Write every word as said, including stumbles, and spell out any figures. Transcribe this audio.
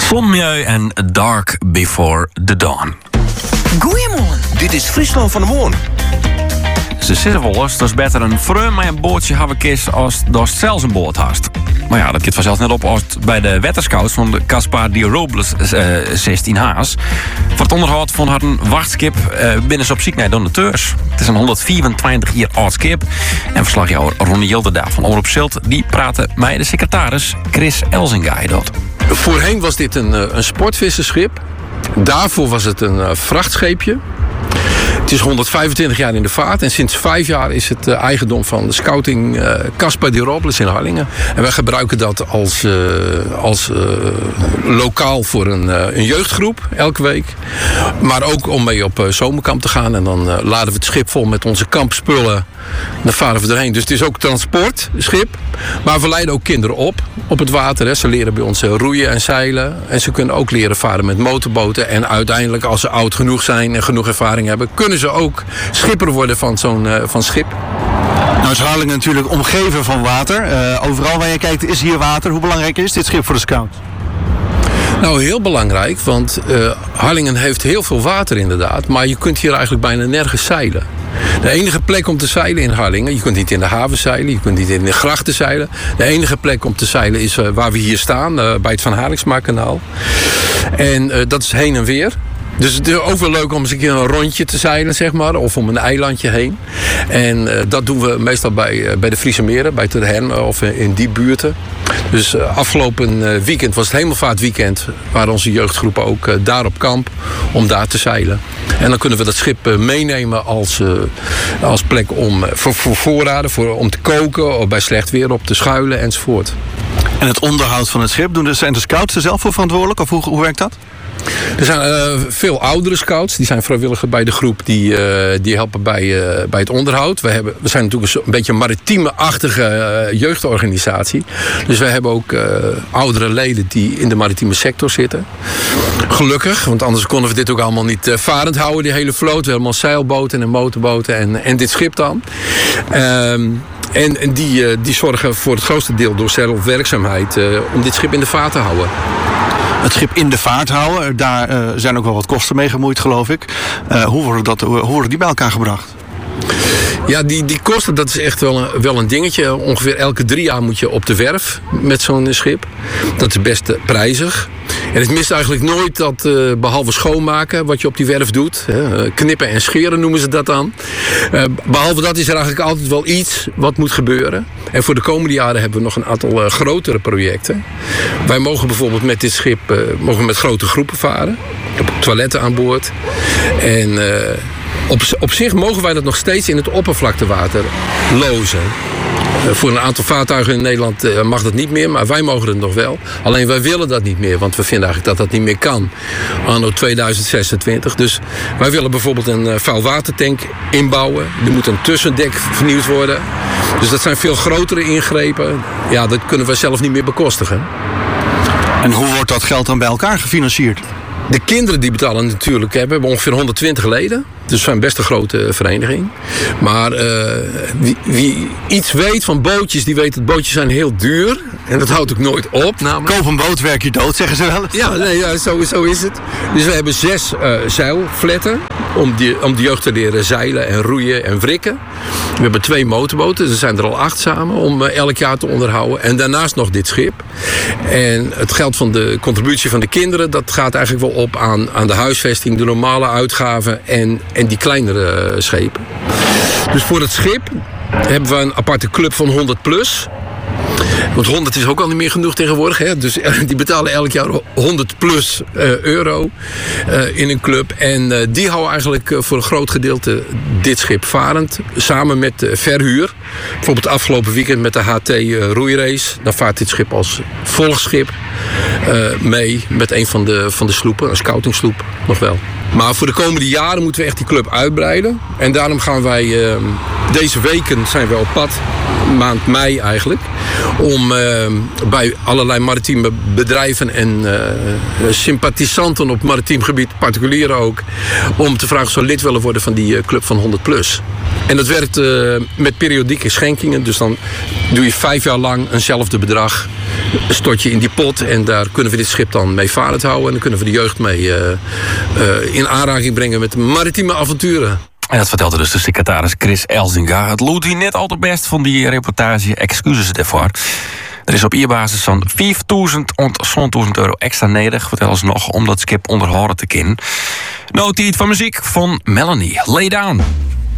Sommieu en Dark Before the Dawn. Goeiemorgen. Dit is Friesland van de Moorn. Ze zeggen wel eens, dat is beter een vreun met een bootje hebben kist als dat zelfs een boot haast. Maar ja, dat gaat vanzelf net op als het bij de wetterscouts van de Caspar di Robles uh, zestien Haas. Voor het onderhoud van haar een wachtskip uh, binnen ze op ziek naar donateurs. Het is een honderdvierentwintig jaar oud skip. En verslagjouwer Ronnie Hilderda van Omroep Zilt, die praten met de secretaris Chris Elzinga. Dat. Voorheen was dit een, een sportvisserschip. Daarvoor was het een uh, vrachtscheepje. Het is honderdvijfentwintig jaar in de vaart en sinds vijf jaar is het uh, eigendom van de scouting uh, Caspar di Robles in Harlingen. En wij gebruiken dat als, uh, als uh, lokaal voor een, uh, een jeugdgroep elke week. Maar ook om mee op uh, zomerkamp te gaan. En dan uh, laden we het schip vol met onze kampspullen. Dan varen we erheen. Dus het is ook transportschip. Maar we leiden ook kinderen op op het water. Hè. Ze leren bij ons roeien en zeilen. En ze kunnen ook leren varen met motorboten. En uiteindelijk, als ze oud genoeg zijn en genoeg ervaring hebben, kunnen ze ook schipper worden van zo'n uh, van schip. Nou is Harlingen natuurlijk omgeven van water. Uh, overal waar je kijkt is hier water. Hoe belangrijk is dit schip voor de scout? Nou, heel belangrijk, want uh, Harlingen heeft heel veel water inderdaad. Maar je kunt hier eigenlijk bijna nergens zeilen. De enige plek om te zeilen in Harlingen, je kunt niet in de haven zeilen, je kunt niet in de grachten zeilen. De enige plek om te zeilen is uh, waar we hier staan, uh, bij het Van Haringsma-kanaal. En uh, dat is heen en weer. Dus het is ook wel leuk om eens een keer een rondje te zeilen, zeg maar. Of om een eilandje heen. En uh, dat doen we meestal bij, uh, bij de Friese Meren, bij Terhern uh, of in die buurten. Dus uh, afgelopen uh, weekend was het Hemelvaartweekend. Waar onze jeugdgroepen ook uh, daar op kamp om daar te zeilen. En dan kunnen we dat schip uh, meenemen als, uh, als plek om, uh, voor, voor voorraden, voor, om te koken. Of bij slecht weer op te schuilen enzovoort. En het onderhoud van het schip, doen de, zijn de scouts er zelf voor verantwoordelijk? Of hoe, hoe werkt dat? Er zijn uh, veel oudere scouts, die zijn vrijwilliger bij de groep, die, uh, die helpen bij, uh, bij het onderhoud. We, hebben, we zijn natuurlijk een beetje een maritieme-achtige uh, jeugdorganisatie. Dus we hebben ook uh, oudere leden die in de maritieme sector zitten. Gelukkig, want anders konden we dit ook allemaal niet uh, varend houden, die hele vloot. We hebben allemaal zeilboten en motorboten en, en dit schip dan. Um, En, en die, uh, die zorgen voor het grootste deel door zelfwerkzaamheid uh, om dit schip in de vaart te houden. Het schip in de vaart houden, daar uh, zijn ook wel wat kosten mee gemoeid, geloof ik. Uh, hoe, worden dat, hoe worden die bij elkaar gebracht? Ja, die, die kosten, dat is echt wel een, wel een dingetje. Ongeveer elke drie jaar moet je op de werf met zo'n schip. Dat is best prijzig. En het mist eigenlijk nooit dat, uh, behalve schoonmaken, wat je op die werf doet. Hè, knippen en scheren noemen ze dat dan. Uh, behalve dat is er eigenlijk altijd wel iets wat moet gebeuren. En voor de komende jaren hebben we nog een aantal uh, grotere projecten. Wij mogen bijvoorbeeld met dit schip uh, mogen met grote groepen varen. Op toiletten aan boord. En Uh, Op, op zich mogen wij dat nog steeds in het oppervlaktewater lozen. Uh, voor een aantal vaartuigen in Nederland uh, mag dat niet meer, maar wij mogen het nog wel. Alleen wij willen dat niet meer, want we vinden eigenlijk dat dat niet meer kan. Anno tweeduizend zesentwintig. Dus wij willen bijvoorbeeld een uh, vuilwatertank inbouwen. Er moet een tussendek vernieuwd worden. Dus dat zijn veel grotere ingrepen. Ja, dat kunnen wij zelf niet meer bekostigen. En hoe wordt dat geld dan bij elkaar gefinancierd? De kinderen die betalen natuurlijk, we hebben ongeveer honderdtwintig leden. Dus we zijn best een grote vereniging. Maar uh, wie, wie iets weet van bootjes, die weet dat bootjes zijn heel duur. En dat houdt ook nooit op. Namelijk. Koop een boot, werk je dood, zeggen ze wel eens. Ja, nee, ja zo, zo is het. Dus we hebben zes uh, zeilfletten om, die, om de jeugd te leren zeilen en roeien en wrikken. We hebben twee motorboten, dus er zijn er al acht samen om uh, elk jaar te onderhouden. En daarnaast nog dit schip. En het geld van de contributie van de kinderen, dat gaat eigenlijk wel op aan, aan de huisvesting, de normale uitgaven en, en die kleinere uh, schepen. Dus voor het schip hebben we een aparte club van honderd plus. Want honderd is ook al niet meer genoeg tegenwoordig. Hè? Dus die betalen elk jaar honderd plus uh, euro uh, in een club. En uh, die houden eigenlijk uh, voor een groot gedeelte dit schip varend. Samen met uh, verhuur. Bijvoorbeeld afgelopen weekend met de H T uh, roeirace. Dan vaart dit schip als volgschip uh, mee met een van de, van de sloepen. Een scoutingsloep nog wel. Maar voor de komende jaren moeten we echt die club uitbreiden. En daarom gaan wij uh, deze weken zijn we op pad. Maand mei eigenlijk. Om uh, bij allerlei maritieme bedrijven en uh, sympathisanten op maritiem gebied, particulieren ook, om te vragen of ze lid willen worden van die uh, club van honderd plus. En dat werkt uh, met periodieke schenkingen. Dus dan doe je vijf jaar lang eenzelfde bedrag stort je in die pot en daar kunnen we dit schip dan mee varend houden. En dan kunnen we de jeugd mee uh, uh, in aanraking brengen met maritieme avonturen. En dat vertelde dus de secretaris Chris Elzinga. Het loopt hier net al te best van die reportage. Excuses ervoor. Er is op ierbasis van vijfduizend tot zesduizend euro extra nodig, vertel ze nog, om dat schip onderhouden te kunnen. Nou, tijd van muziek van Melanie. Lay Down.